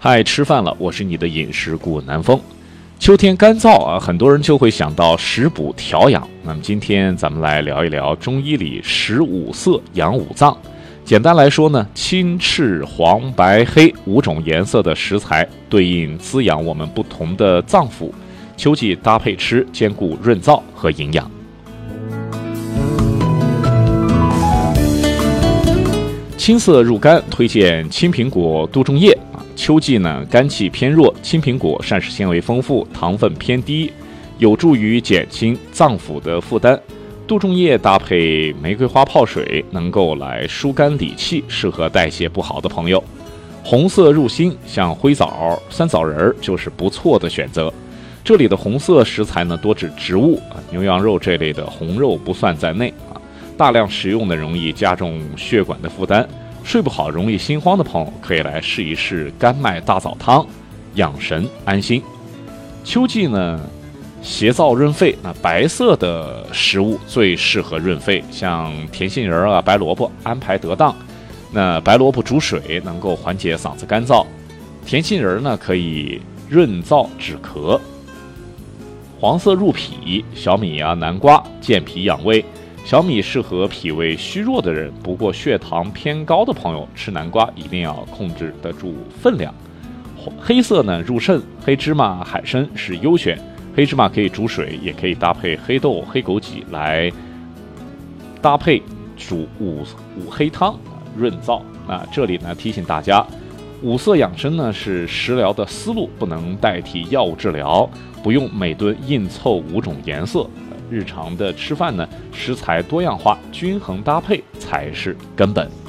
嗨，吃饭了，我是你的饮食顾问南风。秋天干燥啊，很多人就会想到食补调养。那么今天咱们来聊一聊中医里15色养五脏。简单来说呢，青、赤、黄、白、黑5种颜色的食材对应滋养我们不同的脏腑，秋季搭配吃，兼顾润燥和营养。青色入肝，推荐青苹果、杜仲叶。秋季呢，肝气偏弱，青苹果膳食纤维丰富，糖分偏低，有助于减轻脏腑的负担。杜仲叶搭配玫瑰花泡水，能够来疏肝理气，适合代谢不好的朋友。红色入心，像灰枣、酸枣仁就是不错的选择。这里的红色食材呢，多指植物牛羊肉这类的红肉不算在内大量食用的容易加重血管的负担。睡不好、容易心慌的朋友可以来试一试甘麦大枣汤，养神安心。秋季呢，邪燥润肺，白色的食物最适合润肺，像甜杏仁白萝卜安排得当。那白萝卜煮水能够缓解嗓子干燥，甜杏仁呢可以润燥止咳。黄色入脾，小米南瓜健脾养胃。小米适合脾胃虚弱的人，不过血糖偏高的朋友吃南瓜一定要控制得住分量。黑色呢入肾，黑芝麻、海参是优选。黑芝麻可以煮水，也可以搭配黑豆、黑枸杞来搭配煮五黑汤润燥。这里呢提醒大家，五色养生呢是食疗的思路，不能代替药物治疗，不用每顿硬凑5种颜色。日常的吃饭呢，食材多样化，均衡搭配才是根本。